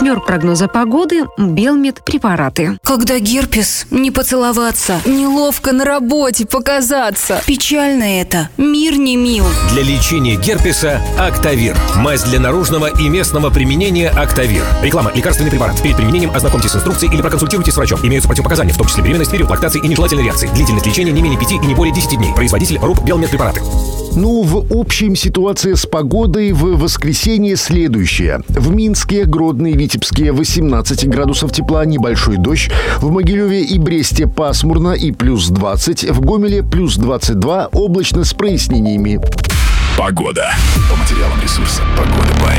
Партнер прогноза погоды – Белмед препараты. Когда герпес, не поцеловаться, неловко на работе показаться. Печально это, мир не мил. Для лечения герпеса Актавир. Мазь для наружного и местного применения Актавир. Реклама. Лекарственный препарат. Перед применением ознакомьтесь с инструкцией или проконсультируйтесь с врачом. Имеются противопоказания, в том числе беременность, период лактации и нежелательной реакции. Длительность лечения не менее 5 и не более 10 дней. Производитель РУП Белмед препараты. В общем, ситуация с погодой в воскресенье следующая. В Минске, Гродно и Витебске 18 градусов тепла, небольшой дождь. В Могилеве и Бресте пасмурно и плюс 20. В Гомеле плюс 22, облачно с прояснениями. Погода. По материалам ресурса «Погода.бай».